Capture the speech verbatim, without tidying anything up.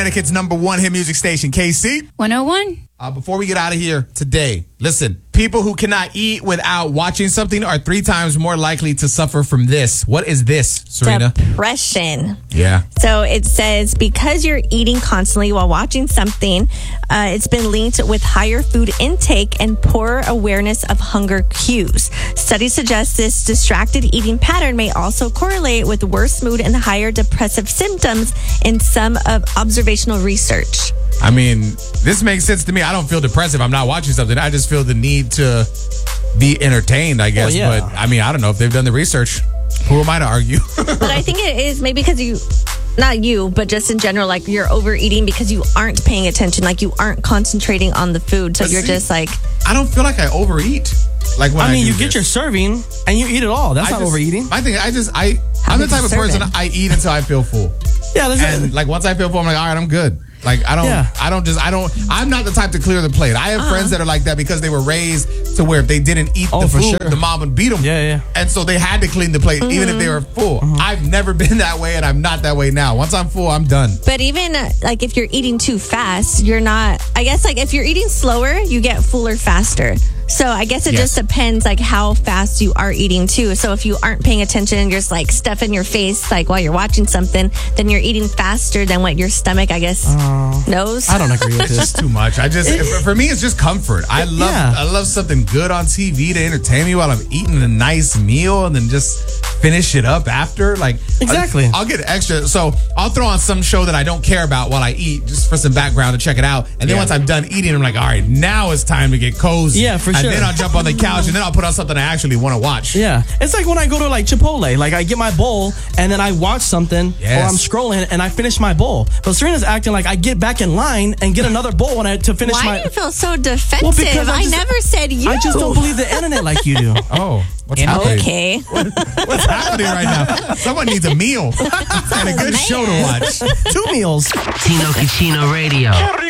Connecticut's number one hit music station, K C. one oh one. Uh, before we get out of here today, listen, people who cannot eat without watching something are three times more likely to suffer from this. What is this, Serena? Depression. Yeah. So it says because you're eating constantly while watching something, uh, it's been linked with higher food intake and poorer awareness of hunger cues. Studies suggest this distracted eating pattern may also correlate with worse mood and higher depressive symptoms in some of observational research. I mean, this makes sense to me. I don't feel depressed if I'm not watching something. I just feel the need to be entertained, I guess. Oh, yeah. But, I mean, I don't know if they've done the research. Who am I to argue? But I think it is maybe because you, not you, but just in general, like you're overeating because you aren't paying attention. Like you aren't concentrating on the food. So But you're see, just like... I don't feel like I overeat. Like when I, I mean, do you get this. your serving and you eat it all. That's I not just- overeating. My thing, I just, I, How I'm the big type is of a person, serving? I eat until I feel full. Yeah, that's And like once I feel full, I'm like, all right, I'm good. Like I don't, Yeah. I don't just, I don't, I'm not the type to clear the plate. I have friends that are like that because they were raised to where if they didn't eat Oh, the for food, sure. the mom would beat them. Yeah, yeah. And so they had to clean the plate even if they were full. I've never been that way and I'm not that way now. Once I'm full, I'm done. But even uh, like if you're eating too fast, you're not, I guess like if you're eating slower, you get fuller faster. So I guess it Yes. just depends like how fast you are eating too. So if you aren't paying attention and you're just like stuffing your face like while you're watching something, then you're eating faster than what your stomach, I guess, knows. I don't agree with It's this. just too much. I just, for- for me, it's just comfort. I love, Yeah. I love something good on T V to entertain me while I'm eating a nice meal and then just finish it up after. Like Exactly. I'll, I'll get extra. So I'll throw on some show that I don't care about while I eat, just for some background to check it out. And then Yeah. once I'm done eating, I'm like, all right, now it's time to get cozy. Yeah, for and sure. And then I'll jump on the couch and then I'll put on something I actually want to watch. Yeah, it's like when I go to like Chipotle, like I get my bowl and then I watch something Yes. or I'm scrolling and I finish my bowl. But Serena's acting like I get back in line and get another bowl when I to finish Why my. do you feel so defensive? Well, because I I, just- never said you. I just don't believe the internet like you do. Oh, what's happening? Okay. What's happening right now? Someone needs a meal and a good show to watch. Two meals. Tino Cucino Radio.